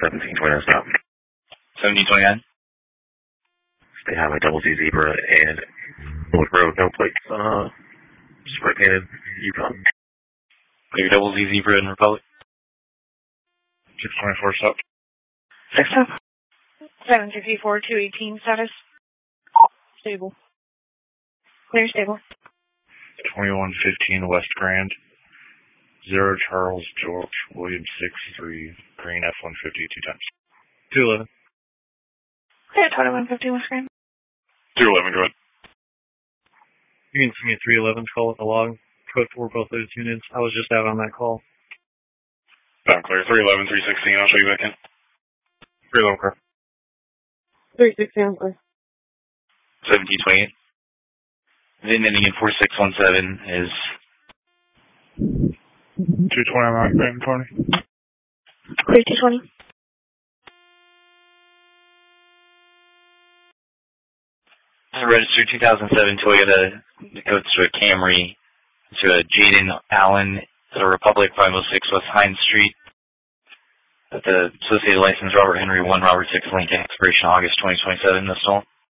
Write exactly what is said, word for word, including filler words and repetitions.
seventeen twenty-nine stop. seventeen twenty-nine? Stay high by Double Z Zebra and North Road, no plates. Uh, spray painted Yukon. Maybe Double Z Zebra in Republic? six twenty-four stop. Next time? seven fifty-four, two eighteen status. Stable. Clear stable. twenty-one fifteen West Grand. Zero Charles George William six three Green F one fifty two times. two eleven. Clear twenty-one fifty West Grand. two eleven, go ahead. You can send me a three eleven call with the log. Code for both those units. I was just out on that call. Sound clear. three eleven, three sixteen, I'll show you back in. three eleven, clear. three sixteen, clear. seventeen twenty-eight. Then ending in four six one seven is two twenty-nine, Green twenty. Clear two twenty. a registered two thousand seven Toyota Dakota to a Camry to a Jaden Allen at a Republic five oh six West Hines Street. At the associated license Robert Henry one Robert six Lincoln, expiration August twenty twenty-seven. That's all.